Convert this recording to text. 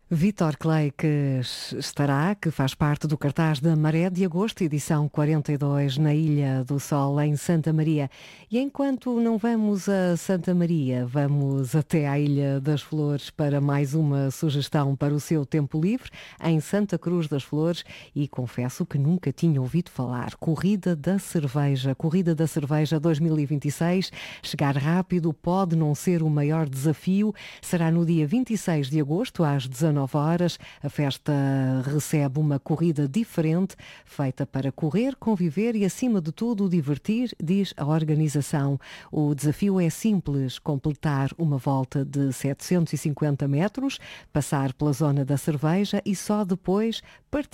Vítor Clay, que faz parte do cartaz da Maré de Agosto, edição 42, na Ilha do Sol, em Santa Maria. E enquanto não vamos a Santa Maria, vamos até à Ilha das Flores para mais uma sugestão para o seu tempo livre, em Santa Cruz das Flores, e confesso que nunca tinha ouvido falar. Corrida da Cerveja 2026. Chegar rápido pode não ser o maior desafio. Será no dia 26 de agosto, às 19 horas. A festa recebe uma corrida diferente, feita para correr, conviver e, acima de tudo, divertir, diz a organização. O desafio é simples: completar uma volta de 750 metros, passar pela zona da cerveja e só depois partir